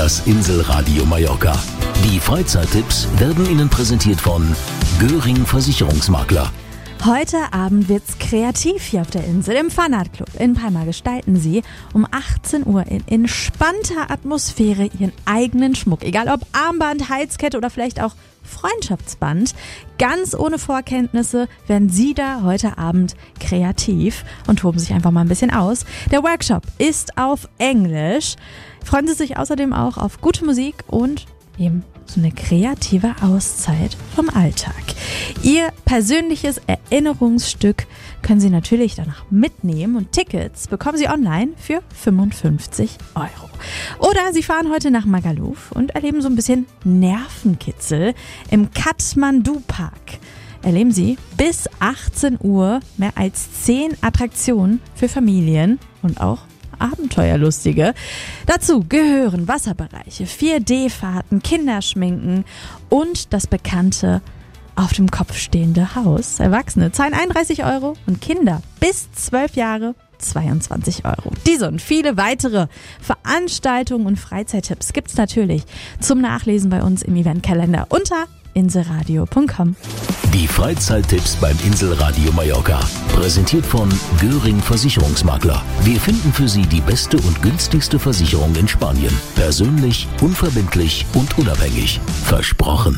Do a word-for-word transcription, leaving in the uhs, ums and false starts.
Das Inselradio Mallorca. Die Freizeittipps werden Ihnen präsentiert von Göring Versicherungsmakler. Heute Abend wird's kreativ hier auf der Insel. Im Fun Art Club in Palma gestalten Sie um achtzehn Uhr in entspannter Atmosphäre Ihren eigenen Schmuck. Egal ob Armband, Halskette oder vielleicht auch Freundschaftsband. Ganz ohne Vorkenntnisse werden Sie da heute Abend kreativ und toben sich einfach mal ein bisschen aus. Der Workshop ist auf Englisch. Freuen Sie sich außerdem auch auf gute Musik und eben so eine kreative Auszeit vom Alltag. Ihr persönliches Erinnerungsstück können Sie natürlich danach mitnehmen und Tickets bekommen Sie online für fünfundfünfzig Euro. Oder Sie fahren heute nach Magaluf und erleben so ein bisschen Nervenkitzel im Kathmandu-Park. Erleben Sie bis achtzehn Uhr mehr als zehn Attraktionen für Familien und auch Abenteuerlustige. Dazu gehören Wasserbereiche, vier D-Fahrten, Kinderschminken und das bekannte auf dem Kopf stehende Haus. Erwachsene zahlen einunddreißig Euro und Kinder bis zwölf Jahre zweiundzwanzig Euro. Diese und viele weitere Veranstaltungen und Freizeittipps gibt's natürlich zum Nachlesen bei uns im Eventkalender unter inselradio punkt com. Die Freizeittipps beim Inselradio Mallorca. Präsentiert von Göring Versicherungsmakler. Wir finden für Sie die beste und günstigste Versicherung in Spanien. Persönlich, unverbindlich und unabhängig. Versprochen.